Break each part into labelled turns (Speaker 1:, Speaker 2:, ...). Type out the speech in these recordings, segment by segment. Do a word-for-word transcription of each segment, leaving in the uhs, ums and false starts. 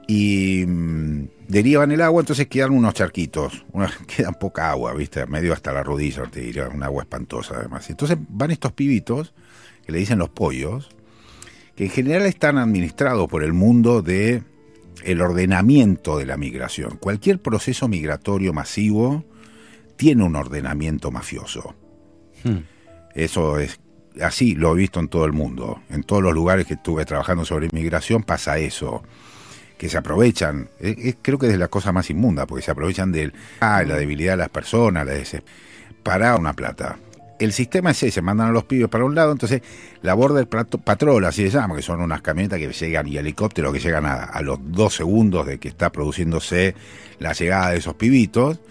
Speaker 1: y mmm, derivan el agua, entonces quedan unos charquitos, una, quedan poca agua, ¿viste? Medio hasta la rodilla, te diría, un agua espantosa además. Entonces van estos pibitos, que le dicen los pollos, que en general están administrados por el mundo de el ordenamiento de la migración. Cualquier proceso migratorio masivo tiene un ordenamiento mafioso. Hmm. Eso es así, lo he visto en todo el mundo. En todos los lugares que estuve trabajando sobre inmigración pasa eso. Que se aprovechan, es, es, creo que es la cosa más inmunda, porque se aprovechan de ah, la debilidad de las personas, la des- para una plata. El sistema es ese, mandan a los pibes para un lado, entonces la Border Patrol, así se llama, que son unas camionetas que llegan y helicópteros que llegan a, a los dos segundos de que está produciéndose la llegada de esos pibitos,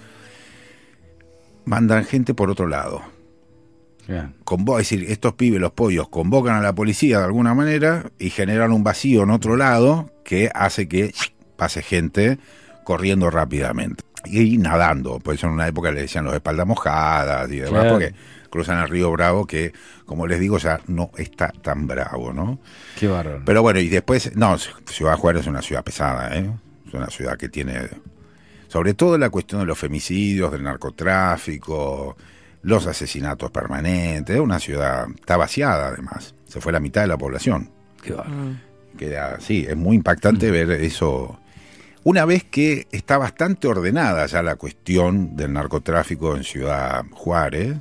Speaker 1: mandan gente por otro lado. Yeah. Convo- es decir, estos pibes, los pollos, convocan a la policía de alguna manera y generan un vacío en otro lado que hace que pase gente corriendo rápidamente y nadando, por eso en una época le decían los espaldas mojadas y demás, claro. Porque cruzan el río Bravo, que como les digo ya no está tan bravo, ¿no?
Speaker 2: Qué bárbaro.
Speaker 1: Pero bueno, y después, no, Ciudad Juárez es una ciudad pesada, ¿eh? Es una ciudad que tiene, sobre todo la cuestión de los femicidios, del narcotráfico, los asesinatos permanentes, es una ciudad, está vaciada además, se fue la mitad de la población.
Speaker 2: Qué bárbaro.
Speaker 1: Queda, sí, es muy impactante mm. ver eso. Una vez que está bastante ordenada ya la cuestión del narcotráfico en Ciudad Juárez,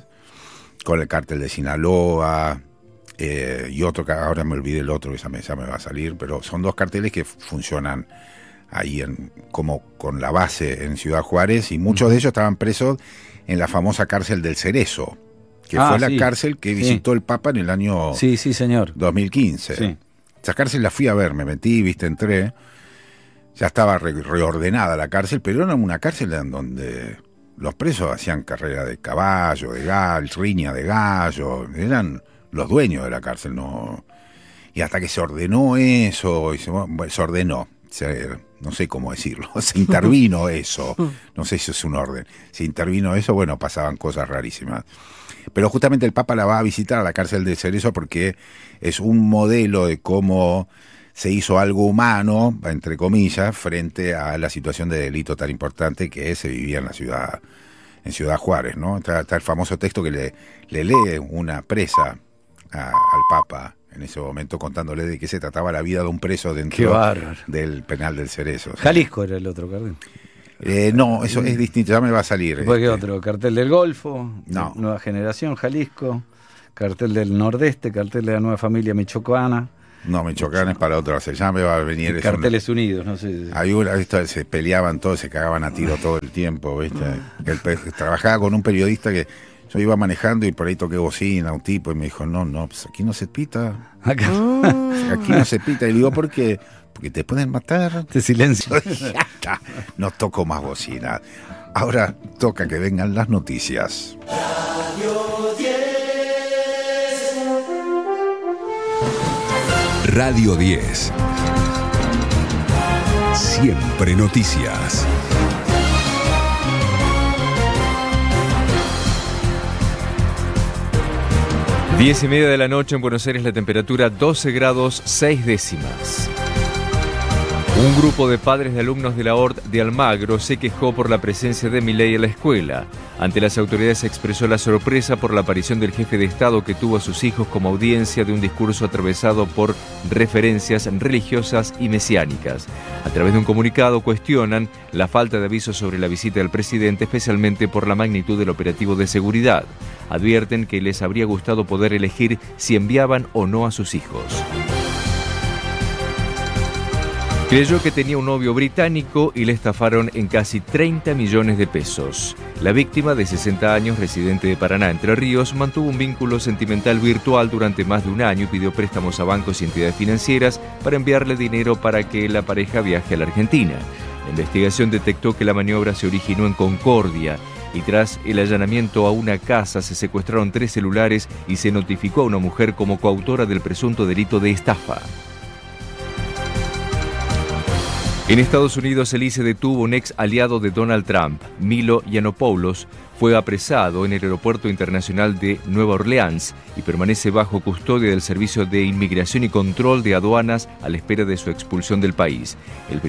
Speaker 1: con el cártel de Sinaloa eh, y otro, que ahora me olvidé el otro, que ya me, ya me va a salir, pero son dos carteles que funcionan ahí en, como con la base en Ciudad Juárez, y muchos mm. de ellos estaban presos en la famosa cárcel del Cerezo, que ah, fue la sí. cárcel que visitó sí. el Papa en el año
Speaker 2: sí, sí, señor.
Speaker 1: dos mil quince. Sí. Esa cárcel la fui a ver, me metí, viste, entré, ya estaba re- reordenada la cárcel, pero era una cárcel en donde los presos hacían carrera de caballo, de gallo, riña de gallo, eran los dueños de la cárcel, no. Y hasta que se ordenó eso, y se, bueno, se ordenó, se, no sé cómo decirlo, se intervino eso, no sé si es un orden, se intervino eso, bueno, pasaban cosas rarísimas. Pero justamente el Papa la va a visitar a la cárcel de Cerezo porque es un modelo de cómo se hizo algo humano, entre comillas, frente a la situación de delito tan importante que se vivía en la ciudad, en Ciudad Juárez, ¿no? Está, está el famoso texto que le, le lee una presa a, al Papa en ese momento, contándole de qué se trataba la vida de un preso dentro del penal del Cerezo.
Speaker 2: Jalisco era el otro cartel.
Speaker 1: Eh, no, eso es distinto, ya me va a salir.
Speaker 2: ¿Por qué
Speaker 1: este.
Speaker 2: otro? Cartel del Golfo,
Speaker 1: no.
Speaker 2: Nueva Generación, Jalisco, cartel del Nordeste, cartel de la Nueva Familia Michoacana.
Speaker 1: No, Michoacán es para otro, ya me va a venir.
Speaker 2: Carteles
Speaker 1: una...
Speaker 2: Unidos, no sé.
Speaker 1: Hay una, esto, se peleaban todos, se cagaban a tiro todo el tiempo, ¿viste? El, trabajaba con un periodista que yo iba manejando y por ahí toqué bocina, un tipo, y me dijo, no, no, pues aquí no se pita. Acá. Aquí no se pita. Y le digo, ¿por qué? Porque te pueden matar.
Speaker 2: Te silencio.
Speaker 1: Ya está, no toco más bocina. Ahora toca que vengan las noticias.
Speaker 3: Radio diez.
Speaker 4: Radio diez. Siempre noticias.
Speaker 5: Diez y media de la noche en Buenos Aires, la temperatura doce grados seis décimas. Un grupo de padres de alumnos de la O R D de Almagro se quejó por la presencia de Milei en la escuela. Ante las autoridades expresó la sorpresa por la aparición del jefe de Estado que tuvo a sus hijos como audiencia de un discurso atravesado por referencias religiosas y mesiánicas. A través de un comunicado cuestionan la falta de aviso sobre la visita del presidente, especialmente por la magnitud del operativo de seguridad. Advierten que les habría gustado poder elegir si enviaban o no a sus hijos. Creyó que tenía un novio británico y le estafaron en casi treinta millones de pesos. La víctima, de sesenta años, residente de Paraná, Entre Ríos, mantuvo un vínculo sentimental virtual durante más de un año y pidió préstamos a bancos y entidades financieras para enviarle dinero para que la pareja viaje a la Argentina. La investigación detectó que la maniobra se originó en Concordia y tras el allanamiento a una casa se secuestraron tres celulares y se notificó a una mujer como coautora del presunto delito de estafa. En Estados Unidos, el I C E detuvo un ex aliado de Donald Trump, Milo Yiannopoulos. Fue apresado en el aeropuerto internacional de Nueva Orleans y permanece bajo custodia del Servicio de Inmigración y Control de Aduanas a la espera de su expulsión del país. El